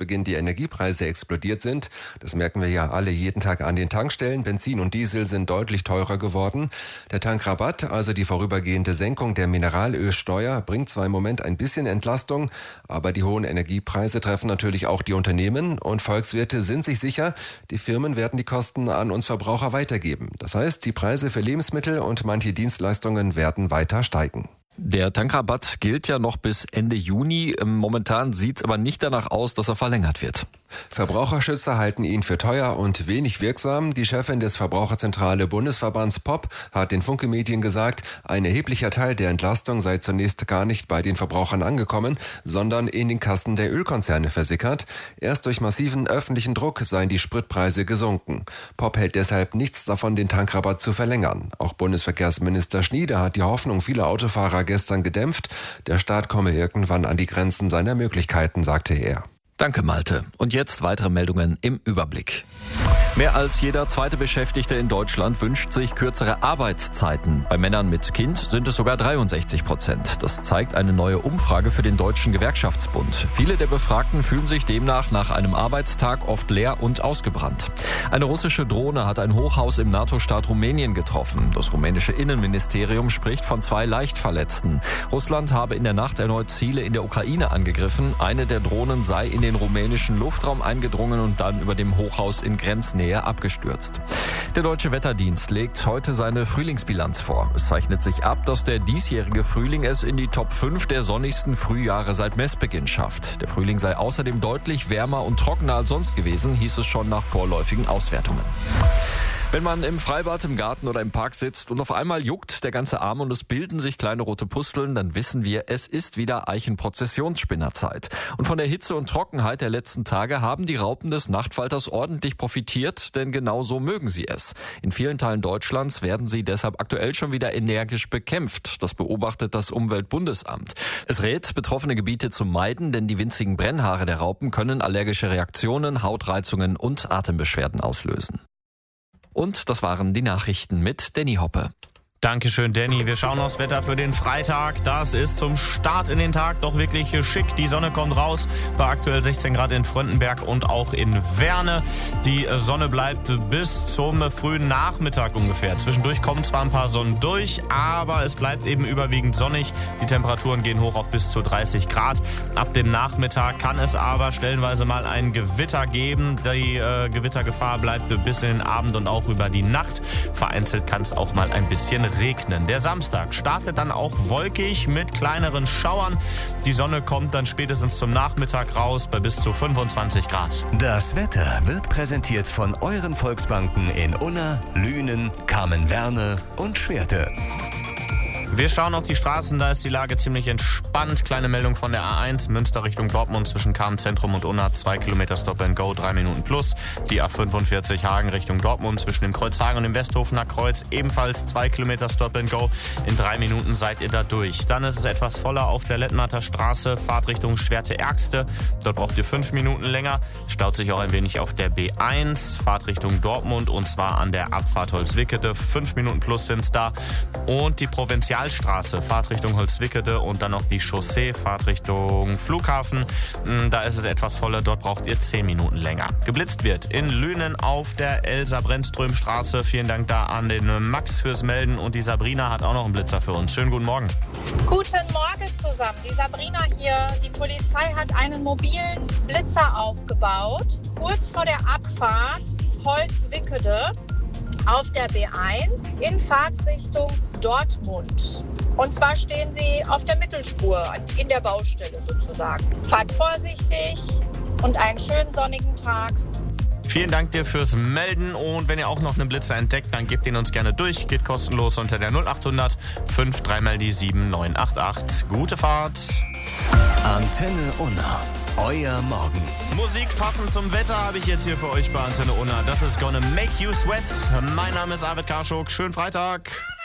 Jahresbeginn die Energiepreise explodiert sind. Das merken wir ja alle jeden Tag an den Tankstellen. Benzin und Diesel sind deutlich teurer geworden. Der Tankrabatt, also die vorübergehende Senkung der Mineralölsteuer, bringt zwar im Moment ein bisschen Entlastung, aber die hohen Energiepreise treffen natürlich auch die Unternehmen und Volkswirte sind sich sicher, die Firmen werden die Kosten an uns Verbraucher weitergeben. Das heißt, die Preise für Lebensmittel und manche Dienstleistungen werden weiter steigen. Der Tankrabatt gilt ja noch bis Ende Juni. Momentan sieht es aber nicht danach aus, dass er verlängert wird. Verbraucherschützer halten ihn für teuer und wenig wirksam. Die Chefin des Verbraucherzentrale Bundesverbands POP hat den Funke Medien gesagt, ein erheblicher Teil der Entlastung sei zunächst gar nicht bei den Verbrauchern angekommen, sondern in den Kassen der Ölkonzerne versickert. Erst durch massiven öffentlichen Druck seien die Spritpreise gesunken. POP hält deshalb nichts davon, den Tankrabatt zu verlängern. Auch Bundesverkehrsminister Schnieder hat die Hoffnung vieler Autofahrer gestern gedämpft. Der Staat komme irgendwann an die Grenzen seiner Möglichkeiten, sagte er. Danke, Malte. Und jetzt weitere Meldungen im Überblick. Mehr als jeder zweite Beschäftigte in Deutschland wünscht sich kürzere Arbeitszeiten. Bei Männern mit Kind sind es sogar 63%. Das zeigt eine neue Umfrage für den Deutschen Gewerkschaftsbund. Viele der Befragten fühlen sich demnach nach einem Arbeitstag oft leer und ausgebrannt. Eine russische Drohne hat ein Hochhaus im NATO-Staat Rumänien getroffen. Das rumänische Innenministerium spricht von 2 Leichtverletzten. Russland habe in der Nacht erneut Ziele in der Ukraine angegriffen. Eine der Drohnen sei in den rumänischen Luftraum eingedrungen und dann über dem Hochhaus in Grenznähe abgestürzt. Der Deutsche Wetterdienst legt heute seine Frühlingsbilanz vor. Es zeichnet sich ab, dass der diesjährige Frühling es in die Top 5 der sonnigsten Frühjahre seit Messbeginn schafft. Der Frühling sei außerdem deutlich wärmer und trockener als sonst gewesen, hieß es schon nach vorläufigen Auswertungen. Wenn man im Freibad, im Garten oder im Park sitzt und auf einmal juckt der ganze Arm und es bilden sich kleine rote Pusteln, dann wissen wir, es ist wieder Eichenprozessionsspinnerzeit. Und von der Hitze und Trockenheit der letzten Tage haben die Raupen des Nachtfalters ordentlich profitiert, denn genau so mögen sie es. In vielen Teilen Deutschlands werden sie deshalb aktuell schon wieder energisch bekämpft. Das beobachtet das Umweltbundesamt. Es rät, betroffene Gebiete zu meiden, denn die winzigen Brennhaare der Raupen können allergische Reaktionen, Hautreizungen und Atembeschwerden auslösen. Und das waren die Nachrichten mit Danny Hoppe. Dankeschön, Danny. Wir schauen aufs Wetter für den Freitag. Das ist zum Start in den Tag doch wirklich schick. Die Sonne kommt raus bei aktuell 16 Grad in Fröndenberg und auch in Werne. Die Sonne bleibt bis zum frühen Nachmittag ungefähr. Zwischendurch kommen zwar ein paar Sonnen durch, aber es bleibt eben überwiegend sonnig. Die Temperaturen gehen hoch auf bis zu 30 Grad. Ab dem Nachmittag kann es aber stellenweise mal ein Gewitter geben. Die Gewittergefahr bleibt bis in den Abend und auch über die Nacht. Vereinzelt kann es auch mal ein bisschen regnen. Der Samstag startet dann auch wolkig mit kleineren Schauern. Die Sonne kommt dann spätestens zum Nachmittag raus bei bis zu 25 Grad. Das Wetter wird präsentiert von euren Volksbanken in Unna, Lünen, Kamen-Werne und Schwerte. Wir schauen auf die Straßen, da ist die Lage ziemlich entspannt. Kleine Meldung von der A1, Münster Richtung Dortmund zwischen Kamen-Zentrum und Unna, 2 Kilometer Stop and Go, 3 Minuten plus. Die A45 Hagen Richtung Dortmund zwischen dem Kreuz Hagen und dem Westhofener Kreuz, ebenfalls 2 Kilometer Stop and Go. In 3 Minuten seid ihr da durch. Dann ist es etwas voller auf der Lettmatter Straße, Fahrt Richtung Schwerte-Ärgste. Dort braucht ihr 5 Minuten länger. Staut sich auch ein wenig auf der B1, Fahrt Richtung Dortmund und zwar an der Abfahrt Holzwickede. 5 Minuten plus sind es da. Und die Provinzialstraße, Fahrt Richtung Holzwickede und dann noch die Chaussee, Fahrt Richtung Flughafen. Da ist es etwas voller, dort braucht ihr 10 Minuten länger. Geblitzt wird in Lünen auf der Elsa-Brennström-Straße. Vielen Dank da an den Max fürs Melden und die Sabrina hat auch noch einen Blitzer für uns. Schönen guten Morgen. Guten Morgen zusammen, die Sabrina hier. Die Polizei hat einen mobilen Blitzer aufgebaut, kurz vor der Abfahrt Holzwickede auf der B1 in Fahrtrichtung Dortmund. Und zwar stehen Sie auf der Mittelspur, in der Baustelle sozusagen. Fahrt vorsichtig und einen schönen sonnigen Tag. Vielen Dank dir fürs Melden und wenn ihr auch noch einen Blitzer entdeckt, dann gebt ihn uns gerne durch. Geht kostenlos unter der 0800 53 mal die 7988. Gute Fahrt. Antenne Unna. Euer Morgen. Musik passend zum Wetter habe ich jetzt hier für euch bei Antenne Unna. Das ist Gonna Make You Sweat. Mein Name ist Arvid Karschuk. Schönen Freitag.